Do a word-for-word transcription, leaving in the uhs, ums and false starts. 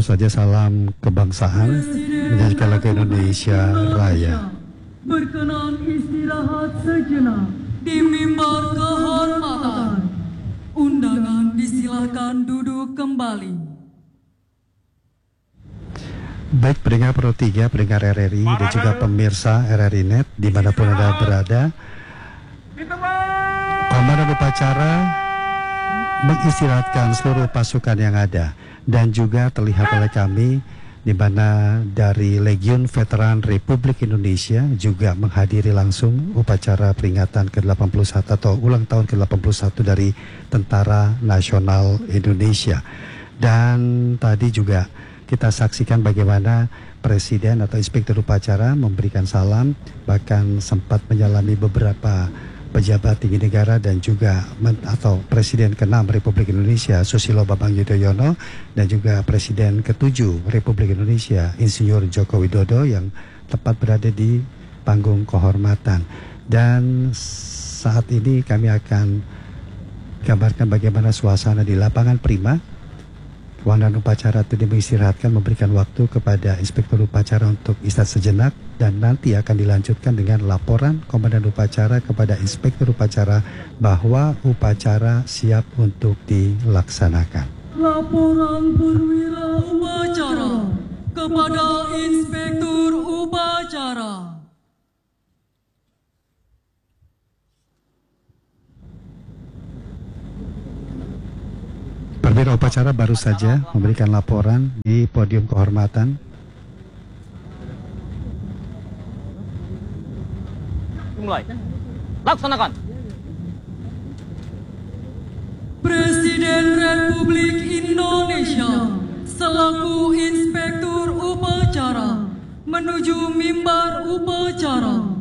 saja salam kebangsaan, menyanyikan lagu Indonesia Raya. Berkenan istirahat sejenak di mimbar kehormatan. Undangan disilakan duduk kembali. Baik pendengar Pro tiga, pendengar R R I dan juga pemirsa R R I Net dimanapun Anda berada, Komandan Upacara mengistirahatkan seluruh pasukan yang ada dan juga terlihat oleh kami di mana dari Legiun Veteran Republik Indonesia juga menghadiri langsung upacara peringatan ke delapan puluh satu atau ulang tahun ke delapan puluh satu dari Tentara Nasional Indonesia. Dan tadi juga kita saksikan bagaimana Presiden atau Inspektur Upacara memberikan salam, bahkan sempat menyalami beberapa pejabat tinggi negara dan juga atau Presiden keenam Republik Indonesia Susilo Bambang Yudhoyono dan juga Presiden ketujuh Republik Indonesia Insinyur Joko Widodo yang tepat berada di panggung kehormatan. Dan saat ini kami akan gambarkan bagaimana suasana di lapangan Prima. Komandan Upacara tadi mengistirahatkan, memberikan waktu kepada Inspektur Upacara untuk istirahat sejenak dan nanti akan dilanjutkan dengan laporan Komandan Upacara kepada Inspektur Upacara bahwa upacara siap untuk dilaksanakan. Laporan perwira upacara kepada Inspektur Upacara. Perwira upacara baru saja memberikan laporan di podium kehormatan. Mulai. Laksanakan. Presiden Republik Indonesia selaku Inspektur Upacara menuju mimbar upacara.